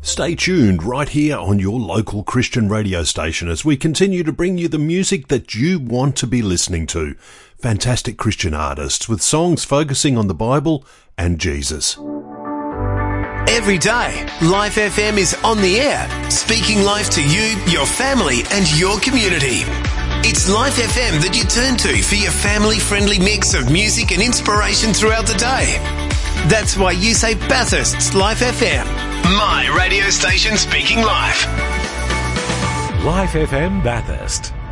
Stay tuned right here on your local Christian radio station as we continue to bring you the music that you want to be listening to. Fantastic Christian artists with songs focusing on the Bible and Jesus. Every day, Life FM is on the air, speaking life to you, your family and your community. It's Life FM that you turn to for your family-friendly mix of music and inspiration throughout the day. That's why you say Bathurst's Life FM. My radio station speaking life. Life FM Bathurst.